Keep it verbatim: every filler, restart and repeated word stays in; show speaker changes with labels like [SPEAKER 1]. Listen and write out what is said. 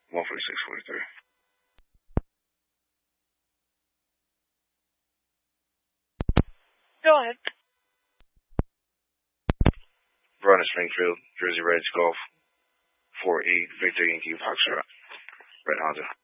[SPEAKER 1] one forty-six forty-three.
[SPEAKER 2] Go ahead.
[SPEAKER 1] Verona Springfield, Jersey Reds Golf, four eight Victor Yankee Foxtrot, Red Honda.